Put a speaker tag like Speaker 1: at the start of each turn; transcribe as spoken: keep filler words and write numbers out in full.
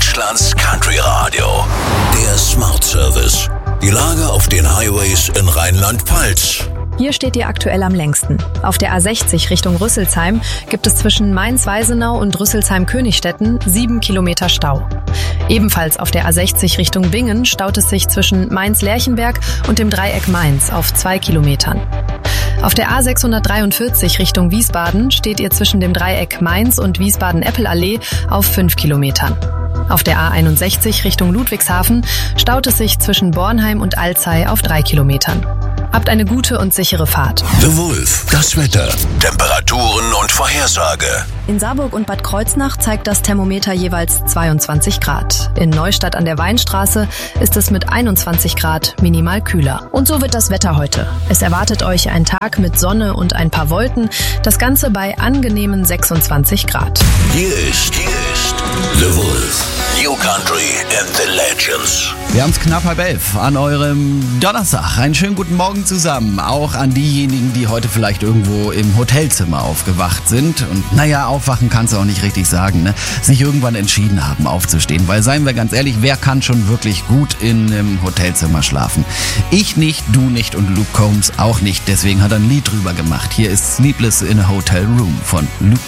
Speaker 1: Deutschlands Country Radio. Der Smart Service. Die Lage auf den Highways in Rheinland-Pfalz.
Speaker 2: Hier steht ihr aktuell am längsten. Auf der A sechzig Richtung Rüsselsheim gibt es zwischen Mainz-Weisenau und Rüsselsheim-Königstetten sieben Kilometer Stau. Ebenfalls auf der A sechzig Richtung Bingen staut es sich zwischen Mainz-Lerchenberg und dem Dreieck Mainz auf zwei Kilometern. Auf der A sechshundertdreiundvierzig Richtung Wiesbaden steht ihr zwischen dem Dreieck Mainz und Wiesbaden-Eppelallee auf fünf Kilometern. Auf der A einundsechzig Richtung Ludwigshafen staut es sich zwischen Bornheim und Alzey auf drei Kilometern. Habt eine gute und sichere Fahrt.
Speaker 1: The Wolf, das Wetter, Temperaturen und Vorhersage.
Speaker 2: In Saarburg und Bad Kreuznach zeigt das Thermometer jeweils zweiundzwanzig Grad. In Neustadt an der Weinstraße ist es mit einundzwanzig Grad minimal kühler. Und so wird das Wetter heute. Es erwartet euch ein Tag mit Sonne und ein paar Wolken. Das Ganze bei angenehmen sechsundzwanzig Grad.
Speaker 1: Hier ist, hier ist The Wolf. New Country and the Legends.
Speaker 3: Wir haben es knapp halb elf an eurem Donnerstag. Einen schönen guten Morgen zusammen. Auch an diejenigen, die heute vielleicht irgendwo im Hotelzimmer aufgewacht sind. Und naja, aufwachen kannst du auch nicht richtig sagen, ne? Sich irgendwann entschieden haben aufzustehen. Weil seien wir ganz ehrlich, wer kann schon wirklich gut in einem Hotelzimmer schlafen? Ich nicht, du nicht und Luke Combs auch nicht. Deswegen hat er ein Lied drüber gemacht. Hier ist Sleepless in a Hotel Room von Luke